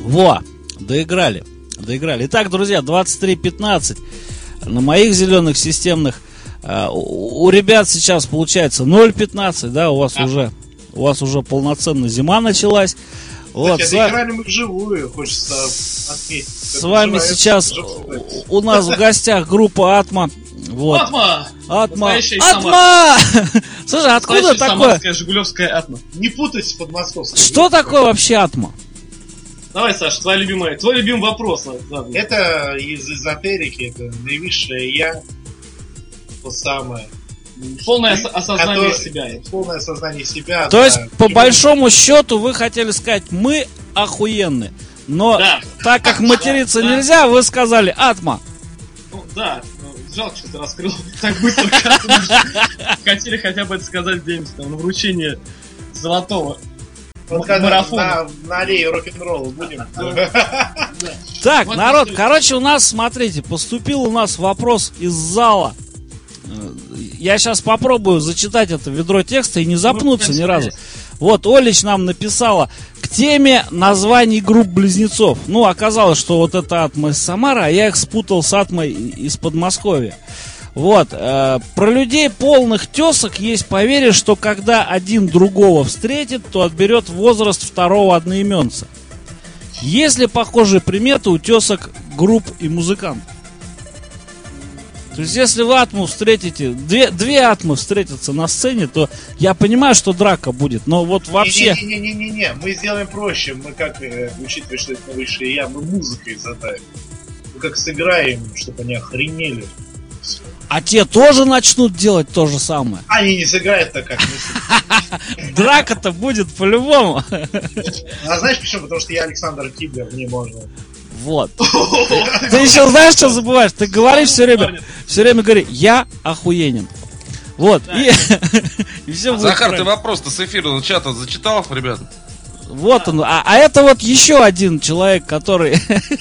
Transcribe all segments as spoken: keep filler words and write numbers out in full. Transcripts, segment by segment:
Во, доиграли. Доиграли. Итак, друзья, двадцать три пятнадцать на моих зеленых системных. Uh, у, у ребят сейчас получается ноль пятнадцать, да, у вас а. уже у вас уже полноценно зима началась. Вот, кстати, доиграли мы вживую, хочется отметить. С вами сейчас у нас в гостях группа Атма. Вот. Атма! Атма! Атма! Слушай, откуда такое? Жигулевская Атма. Не путать с подмосковской. Что такое вообще Атма? Давай, Саша, твой любимый, твой любимый вопрос. Это из эзотерики, это наивысшее я. То самое. Полное осознание который, себя. Полное осознание себя. То да. есть, по большому счету, вы хотели сказать, мы охуенны. Но да. так как материться да, нельзя, да. Вы сказали Атма. Ну да, жалко, что ты раскрыл так быстро. Хотели хотя бы это сказать где-нибудь там на вручение золотого марафона. На аллее рок-н-ролла будем. Так, народ, короче, у нас, смотрите, поступил у нас вопрос из зала. Я сейчас попробую зачитать это ведро текста и не запнуться ни разу. Вот, Олич нам написала к теме названий групп-близнецов. Ну, оказалось, что вот это Атма из Самары, а я их спутал с Атмой из Подмосковья. Вот, э, про людей полных тесок есть поверье, что когда один другого встретит, то отберет возраст второго одноименца. Есть ли похожие приметы у тесок групп и музыкантов? То есть, если вы Атму встретите, две, две Атмы встретятся на сцене, то я понимаю, что драка будет, но вот вообще... Не-не-не-не-не, мы сделаем проще, мы как, учитывая, что это высшее я, мы музыкой задавим. Мы как сыграем, чтобы они охренели. А те тоже начнут делать то же самое? Они не сыграют так, как мы. Драка-то будет по-любому. А знаешь почему? Потому что я Александр Киблер, мне можно... Вот. Ты, ты еще знаешь, что забываешь? Ты говоришь все время, все время говори, я охуенен. Вот. Да. И, и все а Захар, правильно. Ты вопрос-то с эфирного чата зачитал, ребят? Вот он. А, а это вот еще один человек, который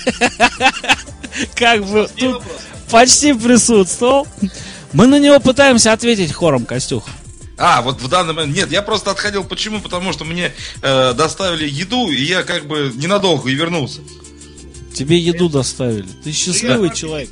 как бы тут почти присутствовал. Мы на него пытаемся ответить хором, Костюх. А, вот в данный момент... Нет, я просто отходил. Почему? Потому что мне э, доставили еду, и я как бы ненадолго и вернулся. Тебе еду доставили. Ты счастливый я человек.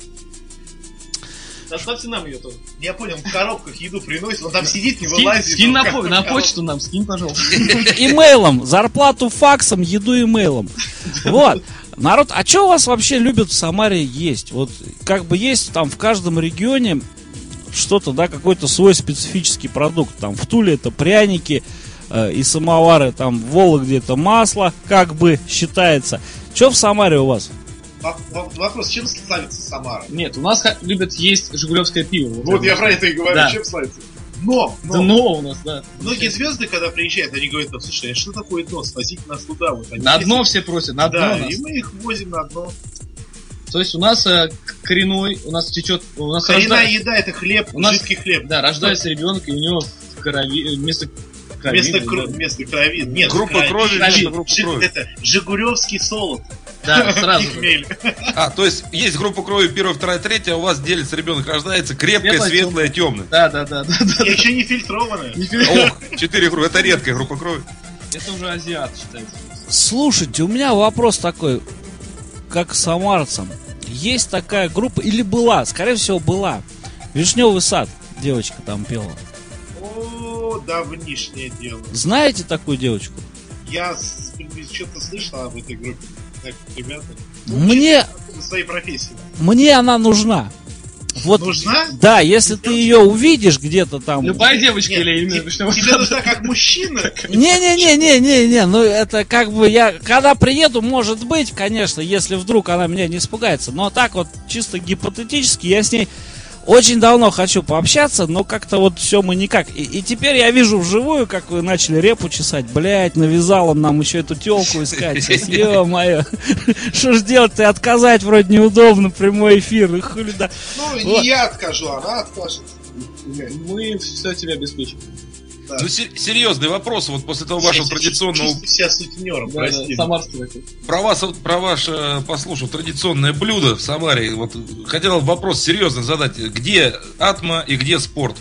Доставьте нам ее тоже. Я понял, в коробках еду приносит, он там сидит, не вылазит. Скинь на, по- на почту нам, скинь, пожалуйста. Имейлом. Зарплату факсом, еду имейлом. Вот. Народ, а что у вас вообще любят в Самаре есть? Вот как бы есть там в каждом регионе что-то, да, какой-то свой специфический продукт. Там в Туле это пряники э, и самовары, там в Вологде это масло, как бы считается. Что в Самаре у вас? Вопрос, чем славится Самара? Нет, у нас любят есть жигулевское пиво. Вот, вот я про это и говорю, да. Чем славится. Но, но, да, но у нас, да. Многие звезды, когда приезжают, они говорят, слушай, а что такое дно? Свозите нас туда. Вот, на дно есть... все просят, на дно. Да, нас. И мы их возим на дно. То есть у нас э, коренной, у нас течет... У нас коренная рожда... еда, это хлеб, у нас, жидкий хлеб. Да, рождается ребенок, и у него в крови, вместо крови... Вместо, кр... да. вместо крови... Нет, группа крови, крови. группа Жи... крови. Это жигулевский солод. Да, сразу. А, то есть есть группа крови первая, вторая, третья, а у вас делится, ребенок рождается крепкая, светлая, светлая темная. Да, да, да, да, да. И еще не фильтрованная. Ох, четыре группы, это редкая группа крови. Это уже азиат считается. Слушайте, у меня вопрос такой, как самарцам. Есть такая группа, или была, скорее всего была. Вишневый сад, девочка там пела. О, давнишнее дело. Знаете такую девочку? Я что-то слышал об этой группе. Так, ребята. Мне... Своей профессии. Мне она нужна. Вот, нужна? Да, если ты ее увидишь где-то там. Любая девочка Нет, или именно тебе, тебе нужна как мужчина? Не-не-не-не-не-не, ну это как бы я, когда приеду, может быть, конечно, если вдруг она меня не испугается, но так вот чисто гипотетически я с ней очень давно хочу пообщаться, но как-то вот все мы никак. И, и теперь я вижу вживую, как вы начали репу чесать. Блять, навязал он нам еще эту телку искать. Ё-моё. Что ж делать-то? Отказать вроде неудобно, прямой эфир. И хули да. Ну, не вот. Я откажу, она откажет. Мы все тебя обеспечим. Да. Ну, серьезный вопрос, вот после того вашего традиционного... Себя сутенером, да, прости. Самарский. Про вас, про ваше, послушал, традиционное блюдо в Самаре. Вот хотел вопрос серьезно задать. Где Атма и где спорт?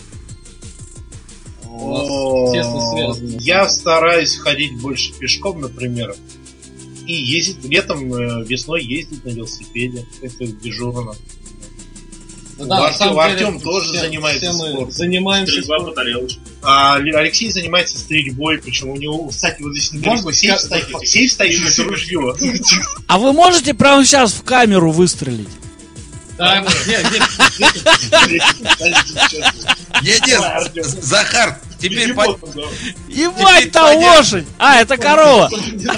О, тесно связано. Я стараюсь ходить больше пешком, например. И ездит, летом, э, весной ездит на велосипеде. Это дежурно. Ну У да, на Артем- самом деле, Артем тоже все- занимается все мы спортом. занимаемся Стрельба по спортом. тарелочке. А Л- Алексей занимается стрельбой, причем у него, кстати, вот здесь недалеко Можно сейф ска- стоит. Сейф стоит, это ружье. А вы можете прямо сейчас в камеру выстрелить? Да, нет, нет, Нет, нет, Захар, теперь по- Ебать, Теперь там понятно. лошадь! А, это корова!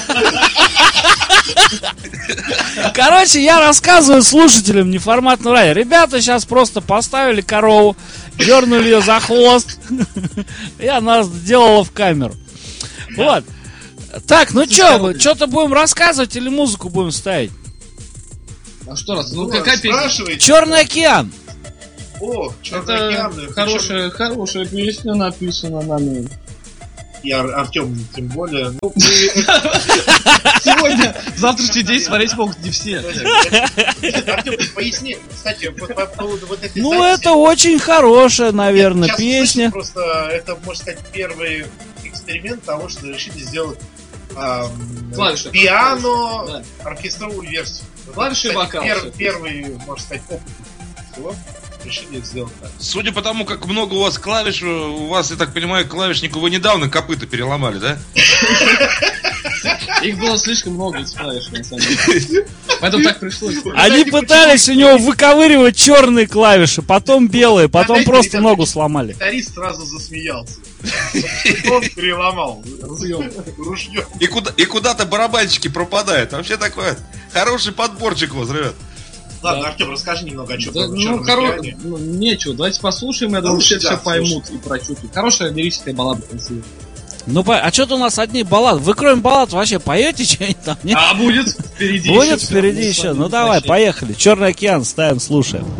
Короче, я рассказываю слушателям неформатного радио. Ребята сейчас просто поставили корову, дернули ее за хвост, и она сделала в камеру. Вот. Так, ну что, что-то будем рассказывать или музыку будем ставить? А что раз? Ну Ну, какая песня? спрашивайте. Черный океан. О, Черный Это океан. да, хорошая, хорошая песня написана нами. причем И Ар- Артем тем более. Ну, Сегодня, в завтрашний день смотреть могут не все. Артем, поясни, кстати, по, по поводу вот этой Ну, записи. это очень хорошая, наверное, Сейчас песня. услышишь, Просто это, можно сказать, первый эксперимент того, что решили сделать ам, Клавиши. пиано, Да. оркестровую версию. Клавиши и Кстати, вокал. пер- первый, можно сказать, опыт всего. Решили сделать так. Судя по тому, как много у вас клавиш, у вас, я так понимаю, клавишнику вы недавно копыта переломали, да? Их было слишком много, эти клавиши, на самом деле. Поэтому так пришлось. Они пытались у него выковыривать черные клавиши, потом белые, потом Знаете, просто ребята, ногу сломали. Гитарист сразу засмеялся. Он переломал ружьем. Ружьем. И, куда, и куда-то барабанщики пропадают. Вообще такой хороший подборчик у вас, ребят. Ладно, Артем, расскажи немного о чем Да, там. ну, коро... ну, нечего, давайте послушаем, я думаю, лучше, все, да, все поймут и прочувствуют. Хорошая лирическая баллада красивая. Ну, по- а что-то у нас одни баллады. Вы кроме баллад вообще поете что-нибудь там? Нет? А будет впереди Будет еще. впереди всё. еще. Мы с Ну вами давай, вообще- поехали. Черный океан ставим, слушаем.